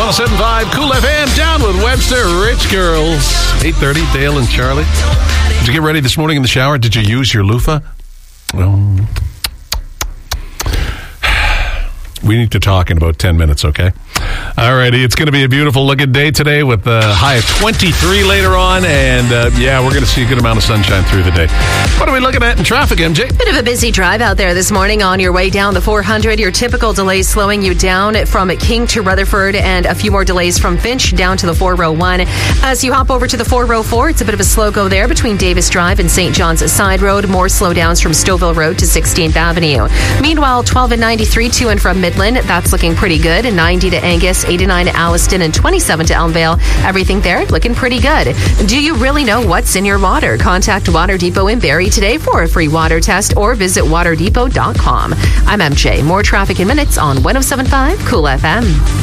107.5 Cool FM, down with Webster, Rich Girls. 8:30, Dale and Charlie. Did you get ready this morning in the shower? Did you use your loofah? Well, we need to talk in about 10 minutes, okay? Alrighty, it's going to be a beautiful looking day today with a high of 23 later on, and we're going to see a good amount of sunshine through the day. What are we looking at in traffic, MJ? Bit of a busy drive out there this morning on your way down the 400. Your typical delays slowing you down from King to Rutherford, and a few more delays from Finch down to the 401. As you hop over to the 404, it's a bit of a slow go there between Davis Drive and St. John's Side Road. More slowdowns from Stouffville Road to 16th Avenue. Meanwhile, 12 and 93 to and from Midland, that's looking pretty good. 90 to Angus, 89 to Alliston, and 27 to Elmvale. Everything there looking pretty good. Do you really know what's in your water? Contact Water Depot in Barrie today for a free water test or visit waterdepot.com. I'm MJ. More traffic in minutes on 107.5 Cool FM.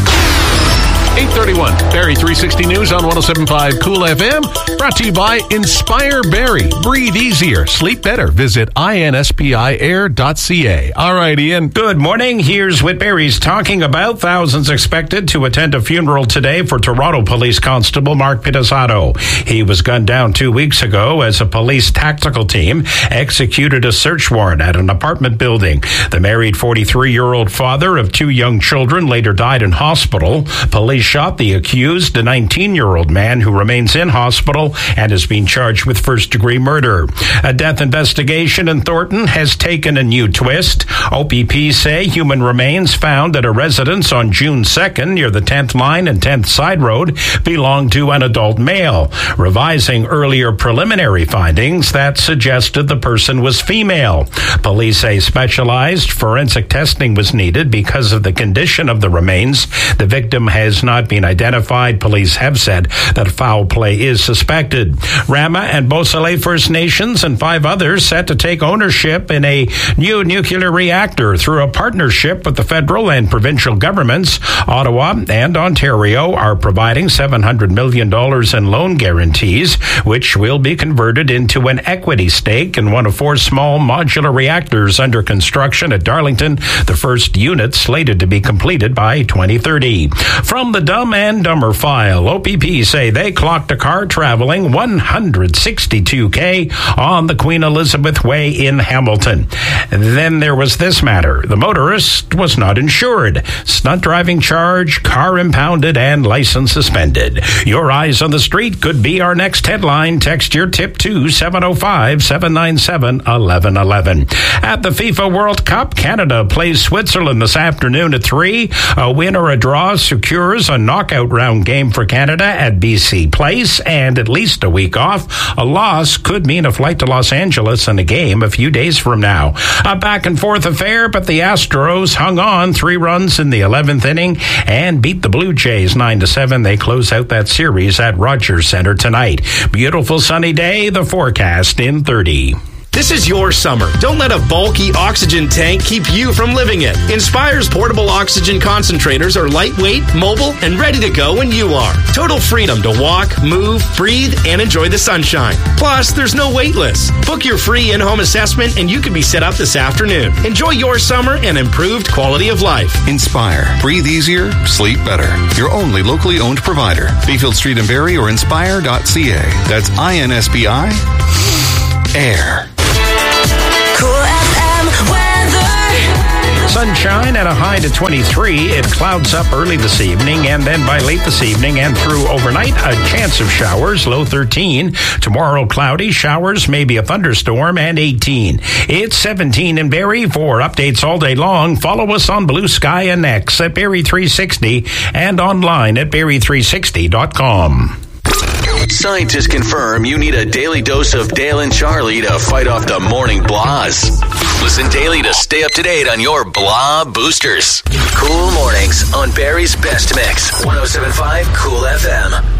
8:31, Barrie 360 News on 107.5 Cool FM. Brought to you by Inspire Barrie. Breathe easier, sleep better. Visit inspiair.ca. All right, Ian. Good morning. Here's what Barrie's talking about. Thousands expected to attend a funeral today for Toronto Police Constable Mark Pitasato. He was gunned down 2 weeks ago as a police tactical team executed a search warrant at an apartment building. The married 43-year-old father of two young children later died in hospital. Police shot the accused, a 19-year-old man who remains in hospital and is being charged with first-degree murder. A death investigation in Thornton has taken a new twist. OPP say human remains found at a residence on June 2nd near the 10th Line and 10th Side Road belonged to an adult male, revising earlier preliminary findings that suggested the person was female. Police say specialized forensic testing was needed because of the condition of the remains. The victim has not been identified. Police have said that foul play is suspected. Rama and Beausoleil First Nations and 5 others set to take ownership in a new nuclear reactor through a partnership with the federal and provincial governments. Ottawa and Ontario are providing $700 million in loan guarantees, which will be converted into an equity stake in one of 4 small modular reactors under construction at Darlington, the first unit slated to be completed by 2030. From the Dumb and Dumber file, OPP say they clocked a car traveling 162K on the Queen Elizabeth Way in Hamilton. Then there was this matter. The motorist was not insured. Stunt driving charge, car impounded, and license suspended. Your eyes on the street could be our next headline. Text your tip to 705-797-1111. At the FIFA World Cup, Canada plays Switzerland this afternoon at 3. A win or a draw secures a knockout round game for Canada at BC Place and at least a week off. A loss could mean a flight to Los Angeles and a game a few days from now. A back and forth affair, but the Astros hung on 3 runs in the 11th inning and beat the Blue Jays 9-7. They close out that series at Rogers Center tonight. Beautiful sunny day, the forecast in 30. This is your summer. Don't let a bulky oxygen tank keep you from living it. Inspire's portable oxygen concentrators are lightweight, mobile, and ready to go when you are. Total freedom to walk, move, breathe, and enjoy the sunshine. Plus, there's no wait list. Book your free in-home assessment and you can be set up this afternoon. Enjoy your summer and improved quality of life. Inspire. Breathe easier, sleep better. Your only locally owned provider. Beefield Street in Barrie or inspire.ca. That's INSPI. Air. Cool FM weather. Sunshine at a high to 23. It clouds up early this evening, and then by late this evening and through overnight, a chance of showers, low 13. Tomorrow, cloudy, showers, maybe a thunderstorm, and 18. It's 17 in Barrie. For updates all day long, follow us on Blue Sky and X at Barrie 360 and online at Barrie360.com. Scientists confirm you need a daily dose of Dale and Charlie to fight off the morning blahs. Listen daily to stay up to date on your blah boosters. Cool mornings on Barrie's Best Mix. 107.5 Cool FM.